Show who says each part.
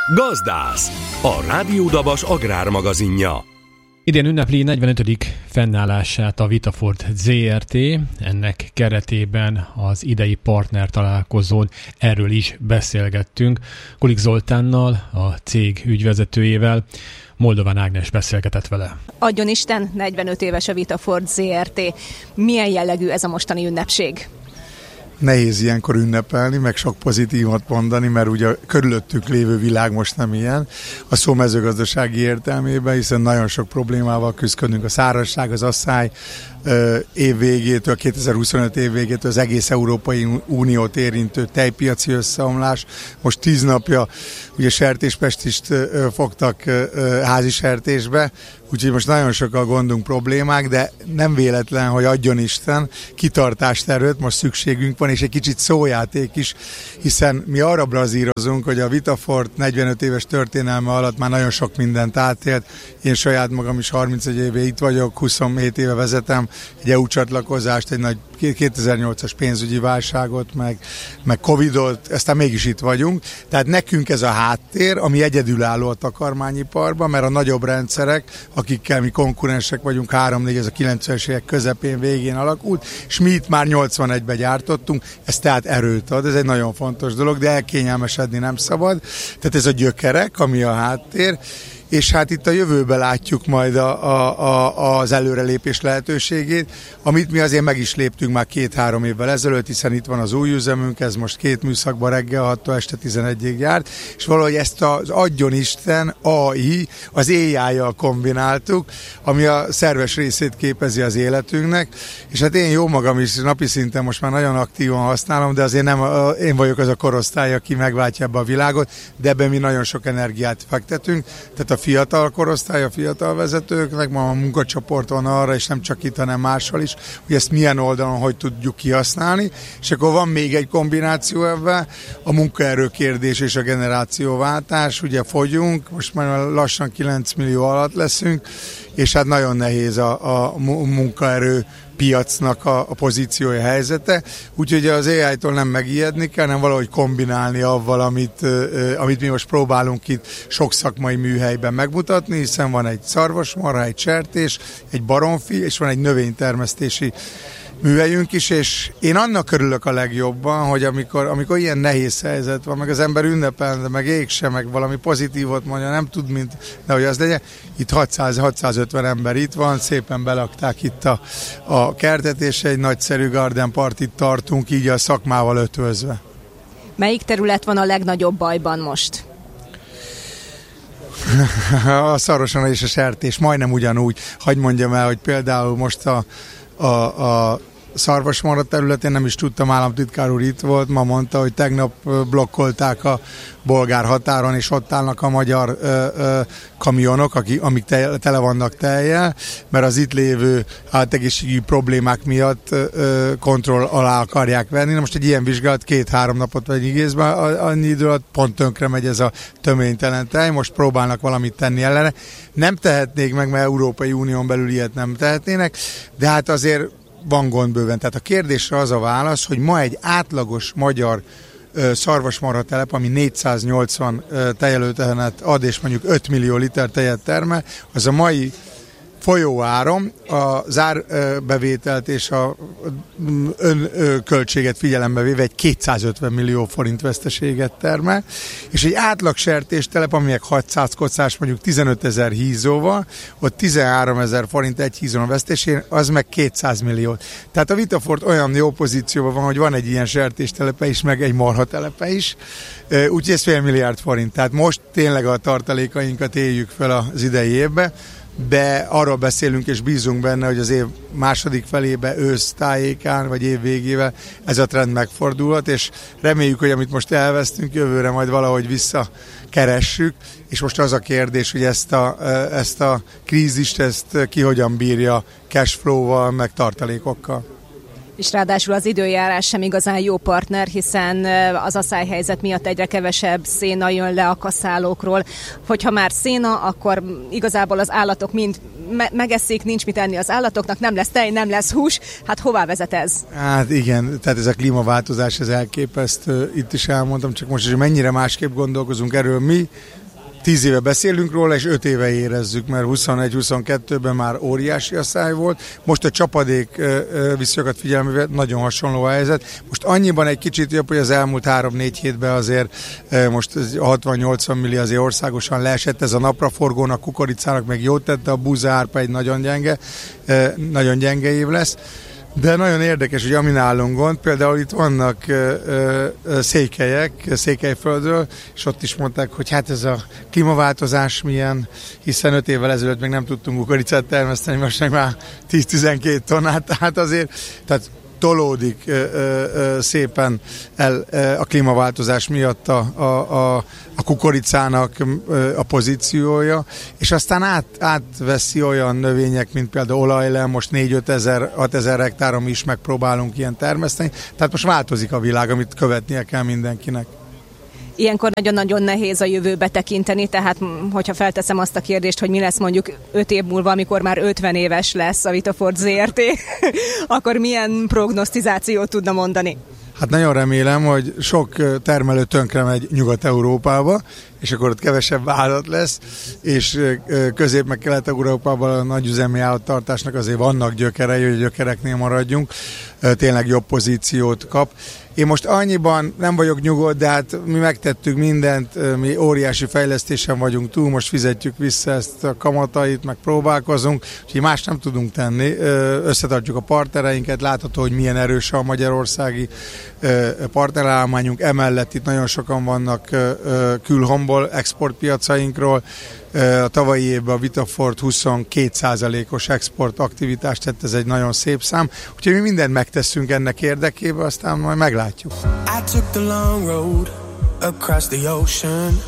Speaker 1: Gazdász, a Rádió Dabas agrármagazinja.
Speaker 2: Idén ünnepli 45. fennállását a Vitaford ZRT, ennek keretében az idei partner találkozón erről is beszélgettünk. Kulik Zoltánnal, a cég ügyvezetőjével. Moldován Ágnes beszélgetett vele.
Speaker 3: Adjon Isten, 45 éves a Vitaford ZRT. Milyen jellegű ez a mostani ünnepség?
Speaker 4: Nehéz ilyenkor ünnepelni, meg sok pozitívat mondani, mert ugye a körülöttük lévő világ most nem ilyen, a szó mezőgazdasági értelmében, hiszen nagyon sok problémával küzdködünk, a szárazság, az asszály év végétől, 2025 év végétől az egész Európai Uniót érintő tejpiaci összeomlás. Most 10 napja ugye sertéspestist fogtak házi sertésbe, úgyhogy most nagyon sok a gondunk, problémák, de nem véletlen, hogy adjon Isten kitartást, erőt, most szükségünk van, és egy kicsit szójáték is, hiszen mi arra brazírozunk, hogy a Vitaford 45 éves történelme alatt már nagyon sok mindent átélt. Én saját magam is 31 éve itt vagyok, 27 éve vezetem egy EU csatlakozást, egy nagy 2008-as pénzügyi válságot, meg Covidot, aztán mégis itt vagyunk. Tehát nekünk ez a háttér, ami egyedülálló a takarmányiparban, mert a nagyobb rendszerek, akikkel mi konkurensek vagyunk, 3-4, ez a 90-es évek közepén, végén alakult, és mi itt már 81-ben gyártottunk, ez tehát erőt ad, ez egy nagyon fontos dolog, de elkényelmesedni nem szabad. Tehát ez a gyökerek, ami a háttér, és hát itt a jövőben látjuk majd az előrelépés lehetőségét, amit mi azért meg is léptünk már 2-3 évvel ezelőtt, hiszen itt van az új üzemünk, ez most 2 műszakban reggel 6-tól este 11-ig járt, és valahogy ezt az adjon Isten AI, az AI-jal kombináltuk, ami a szerves részét képezi az életünknek, és hát én jó magam is napi szinten most már nagyon aktívan használom, de azért nem én vagyok az a korosztály, aki megváltja ebbe a világot, de ebben mi nagyon sok energiát fektetünk, tehát a fiatal korosztály, a fiatal vezetőknek, ma a munkacsoport van arra, és nem csak itt, hanem máshol is, hogy ezt milyen oldalon, hogy tudjuk kihasználni, és akkor van még egy kombináció ebben, a munkaerő kérdés és a generációváltás, ugye fogyunk, most már lassan 9 millió alatt leszünk, és hát nagyon nehéz a munkaerő piacnak a pozíciója, helyzete, úgyhogy az AI-tól nem megijedni kell, hanem valahogy kombinálni avval, amit mi most próbálunk itt sok szakmai műhelyben megmutatni, hiszen van egy szarvasmarha, egy sertés, egy baromfi, és van egy növénytermesztési műhelyünk is, és én annak örülök a legjobban, hogy amikor ilyen nehéz helyzet van, meg az ember ünnepel, de meg ég sem, meg valami pozitívot mondja, nem tud, mint nehogy az legyen. Itt 600-650 ember itt van, szépen belakták itt a kertet, és egy nagyszerű garden partit tartunk, így a szakmával ötvözve.
Speaker 3: Melyik terület van a legnagyobb bajban most?
Speaker 4: A szarvasmarha és a sertés, majdnem ugyanúgy. Hadd mondjam el, hogy például most a szarvasmarha területén nem is tudtam, államtitkár úr itt volt, ma mondta, hogy tegnap blokkolták a bolgár határon, és ott állnak a magyar kamionok, amik tele vannak tejjel, mert az itt lévő átegészségügyi problémák miatt kontroll alá akarják venni. Na most egy ilyen vizsgálat 2-3 napot vagy igézben, annyi idő alatt pont tönkre megy ez a töménytelen tej, most próbálnak valamit tenni ellene. Nem tehetnék meg, mert Európai Unión belül ilyet nem tehetnének, de hát azért van gond bőven. Tehát a kérdésre az a válasz, hogy ma egy átlagos magyar szarvasmarha telep, ami 480 tejelőtehenet ad, és mondjuk 5 millió liter tejet termel, az a mai folyóáron az árbevételt és a önköltséget figyelembe véve egy 250 millió forint veszteséget termel, és egy átlag sertéstelep, amelyek 600 kocás, mondjuk 15 000 hízóval, ott 13 000 forint egy hízón vesztésén, az meg 200 millió. Tehát a Vitaford olyan jó pozícióban van, hogy van egy ilyen sertéstelepe is, meg egy marhatelepe is, úgyhogy ez fél milliárd forint. Tehát most tényleg a tartalékainkat éljük fel az idei évbe, de arról beszélünk és bízunk benne, hogy az év második felébe, ősz tájékán, vagy év végével ez a trend megfordulhat, és reméljük, hogy amit most elvesztünk, jövőre majd valahogy visszakeressük, és most az a kérdés, hogy ezt a krízist, ezt ki hogyan bírja cashflow-val, meg tartalékokkal.
Speaker 3: És ráadásul az időjárás sem igazán jó partner, hiszen az asszályhelyzet miatt egyre kevesebb széna jön le a kaszálókról. Hogyha már széna, akkor igazából az állatok mind megeszik, nincs mit enni az állatoknak, nem lesz tej, nem lesz hús. Hát hová vezet ez?
Speaker 4: Hát igen, tehát ez a klímaváltozás, ez elképesztő. Itt is elmondtam, csak most is mennyire másképp gondolkozunk erről mi. 10 éve beszélünk róla, és 5 éve érezzük, mert 21-22-ben már óriási asszály volt. Most a csapadék viszonyokat figyelembe nagyon hasonló a helyzet. Most annyiban egy kicsit jobb, hogy az elmúlt 3-4 hétben azért most 60-80 milli azért országosan leesett. Ez a napraforgónak, kukoricának meg jót tette, a búzaárpa egy nagyon gyenge év lesz. De nagyon érdekes, hogy ami nálunk gond, például itt vannak székelyek, Székelyföldről, és ott is mondták, hogy hát ez a klímaváltozás milyen, hiszen 5 évvel ezelőtt még nem tudtunk kukoricát termeszteni, most meg már 10-12 tonnát, tehát azért, tolódik szépen el a klímaváltozás miatt a kukoricának a pozíciója, és aztán átveszi olyan növények, mint például olajlem, most 4-5 ezer hektáron is megpróbálunk ilyen termeszteni, tehát most változik a világ, amit követnie kell mindenkinek.
Speaker 3: Ilyenkor nagyon-nagyon nehéz a jövőbe tekinteni, tehát hogyha felteszem azt a kérdést, hogy mi lesz mondjuk 5 év múlva, amikor már 50 éves lesz a Vitaford ZRT, akkor milyen prognosztizációt tudna mondani?
Speaker 4: Hát nagyon remélem, hogy sok termelő tönkre megy Nyugat-Európába, és akkor ott kevesebb állat lesz, és Közép- meg Kelet-Európában a nagyüzemi állattartásnak azért vannak gyökerei, hogy a gyökereknél maradjunk, tényleg jobb pozíciót kap. Én most annyiban nem vagyok nyugodt, de hát mi megtettük mindent, mi óriási fejlesztésen vagyunk túl, most fizetjük vissza ezt a kamatait, meg próbálkozunk, úgyhogy más nem tudunk tenni. Összetartjuk a partnereinket, látható, hogy milyen erős a magyarországi partnerállományunk, emellett itt nagyon sokan vannak külhomból, exportpiacainkról. A tavalyi évben a Vitaford 22%-os export aktivitást tett, ez egy nagyon szép szám, úgyhogy mi mindent megteszünk ennek érdekében, aztán majd meglátjuk. I took the long road across the ocean.